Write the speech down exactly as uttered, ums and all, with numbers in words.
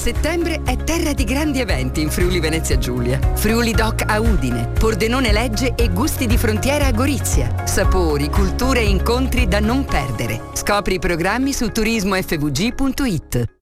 Settembre è terra di grandi eventi in Friuli Venezia Giulia. Friuli Doc a Udine, Pordenone Legge e Gusti di Frontiera a Gorizia. Sapori, culture e incontri da non perdere. Scopri i programmi su turismo f v g punto it.